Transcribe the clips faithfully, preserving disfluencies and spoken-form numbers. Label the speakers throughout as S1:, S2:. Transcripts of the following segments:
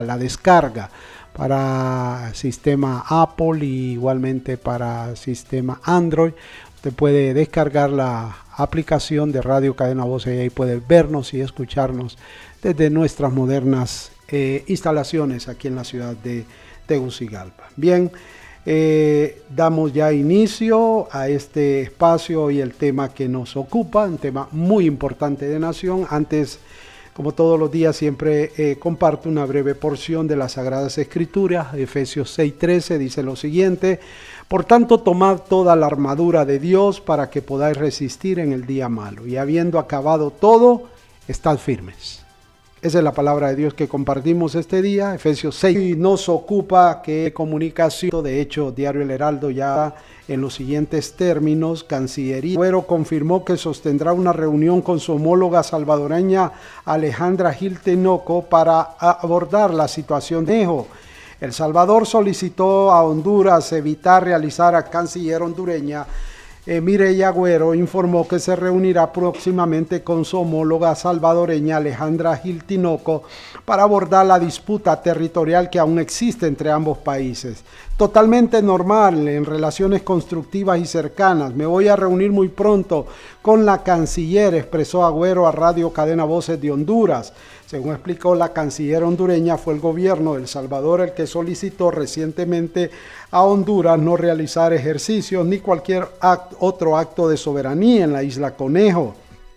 S1: la descarga para sistema Apple y igualmente para sistema Android. Usted puede descargar la aplicación de Radio Cadena Voces y ahí puede vernos y escucharnos desde nuestras modernas eh, instalaciones aquí en la ciudad de Tegucigalpa. Bien, eh, damos ya inicio a este espacio y el tema que nos ocupa, un tema muy importante de nación. Antes, como todos los días, siempre eh, comparto una breve porción de las Sagradas Escrituras. Efesios seis trece dice lo siguiente: por tanto, tomad toda la armadura de Dios para que podáis resistir en el día malo, y habiendo acabado todo, estad firmes. Esa es la palabra de Dios que compartimos este día, Efesios seis. Y nos ocupa que comunicación, de hecho, Diario El Heraldo ya en los siguientes términos: Cancillería Agüero confirmó que sostendrá una reunión con su homóloga salvadoreña Alejandra Gil Tinoco para abordar la situación de Conejo. El Salvador solicitó a Honduras evitar realizar a canciller hondureña Eh, Mireya Agüero informó que se reunirá próximamente con su homóloga salvadoreña Alejandra Gil Tinoco para abordar la disputa territorial que aún existe entre ambos países. Totalmente normal, en relaciones constructivas y cercanas. Me voy a reunir muy pronto con la canciller, expresó Agüero a Radio Cadena Voces de Honduras. Según explicó la canciller hondureña, fue el gobierno de El Salvador el que solicitó recientemente a Honduras no realizar ejercicios ni cualquier act, otro acto de soberanía en la isla Conejo.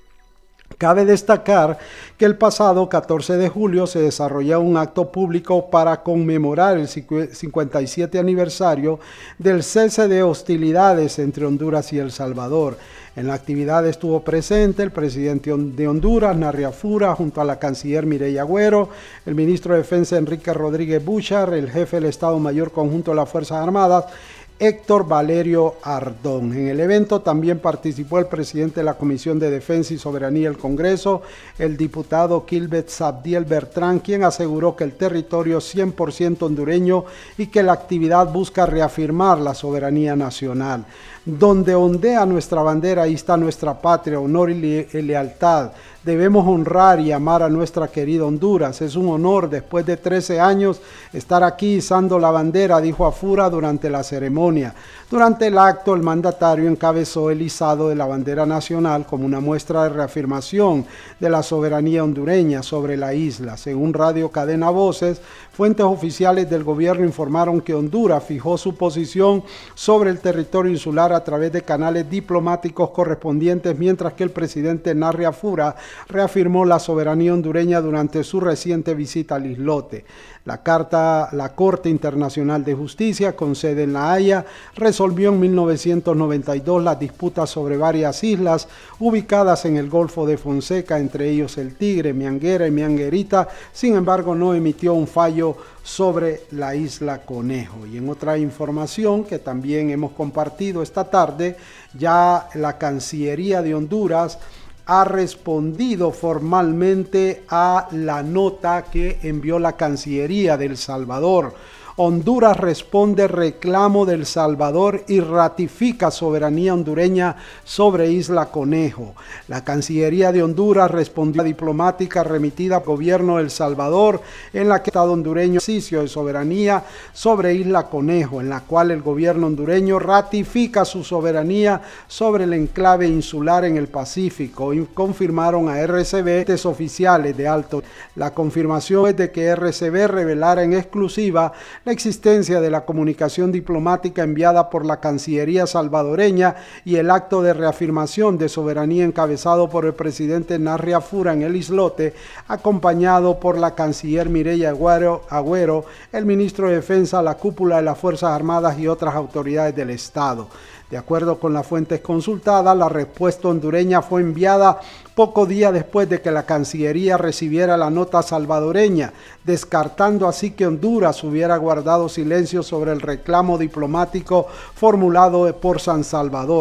S1: Cabe destacar que el pasado catorce de julio se desarrolló un acto público para conmemorar el cincuenta y siete aniversario del cese de hostilidades entre Honduras y El Salvador. En la actividad estuvo presente el presidente de Honduras, Narria Fura, junto a la canciller Mireya Agüero, el ministro de Defensa Enrique Rodríguez Buchar, el jefe del Estado Mayor Conjunto de las Fuerzas Armadas, Héctor Valerio Ardón. En el evento también participó el presidente de la Comisión de Defensa y Soberanía del Congreso, el diputado Kilbert Sabdiel Bertrán, quien aseguró que el territorio es cien por ciento hondureño y que la actividad busca reafirmar la soberanía nacional. Donde ondea nuestra bandera, ahí está nuestra patria, honor y, le y lealtad. Debemos honrar y amar a nuestra querida Honduras. Es un honor, después de trece años, estar aquí izando la bandera, dijo Afura durante la ceremonia. Durante el acto, el mandatario encabezó el izado de la bandera nacional como una muestra de reafirmación de la soberanía hondureña sobre la isla. Según Radio Cadena Voces, fuentes oficiales del gobierno informaron que Honduras fijó su posición sobre el territorio insular a través de canales diplomáticos correspondientes, mientras que el presidente Narria Fura reafirmó la soberanía hondureña durante su reciente visita al islote. La, carta, la Corte Internacional de Justicia, con sede en La Haya, resolvió en mil novecientos noventa y dos las disputas sobre varias islas ubicadas en el Golfo de Fonseca, entre ellos el Tigre, Mianguera y Mianguerita. Sin embargo, no emitió un fallo sobre la isla Conejo. Y en otra información que también hemos compartido esta tarde, ya la Cancillería de Honduras ha respondido formalmente a la nota que envió la Cancillería de El Salvador. Honduras responde reclamo de El Salvador y ratifica soberanía hondureña sobre Isla Conejo. La Cancillería de Honduras respondió a la diplomática remitida al gobierno de El Salvador, en la que el Estado hondureño ejercicio de soberanía sobre Isla Conejo, en la cual el gobierno hondureño ratifica su soberanía sobre el enclave insular en el Pacífico, y confirmaron a R C B oficiales de alto. La confirmación es de que R C B revelara en exclusiva la existencia de la comunicación diplomática enviada por la Cancillería salvadoreña y el acto de reafirmación de soberanía encabezado por el presidente Narria Fura en el islote, acompañado por la canciller Mireya Agüero, Agüero, el ministro de Defensa, la cúpula de las Fuerzas Armadas y otras autoridades del Estado. De acuerdo con las fuentes consultadas, la respuesta hondureña fue enviada pocos días después de que la Cancillería recibiera la nota salvadoreña, descartando así que Honduras hubiera guardado silencio sobre el reclamo diplomático formulado por San Salvador.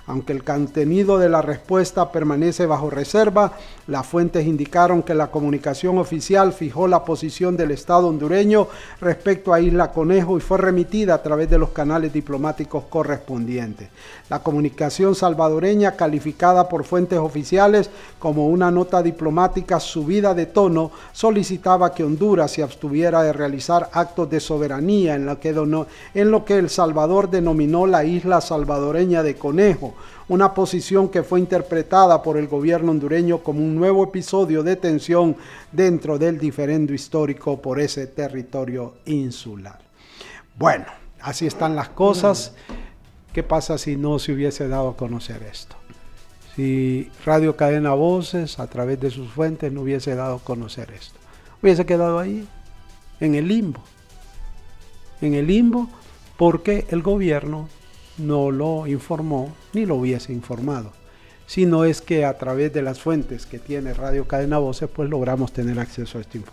S1: Aunque el contenido de la respuesta permanece bajo reserva, las fuentes indicaron que la comunicación oficial fijó la posición del Estado hondureño respecto a Isla Conejo y fue remitida a través de los canales diplomáticos correspondientes. La comunicación salvadoreña, calificada por fuentes oficiales como una nota diplomática subida de tono, solicitaba que Honduras se abstuviera de realizar actos de soberanía en lo que, dono, en lo que El Salvador denominó la isla salvadoreña de Conejo, una posición que fue interpretada por el gobierno hondureño como un nuevo episodio de tensión dentro del diferendo histórico por ese territorio insular. Bueno, así están las cosas. ¿Qué pasa si no se hubiese dado a conocer esto? Si Radio Cadena Voces, a través de sus fuentes, no hubiese dado a conocer esto. Hubiese quedado ahí, en el limbo. En el limbo porque el gobierno no lo informó ni lo hubiese informado. Sino es que a través de las fuentes que tiene Radio Cadena Voces, pues logramos tener acceso a esta información.